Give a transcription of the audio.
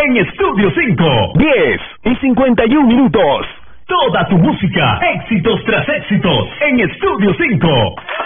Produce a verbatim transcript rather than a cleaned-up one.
en Estudio cinco. diez y cincuenta y un minutos. Toda tu música, éxitos tras éxitos, en Estudio cinco.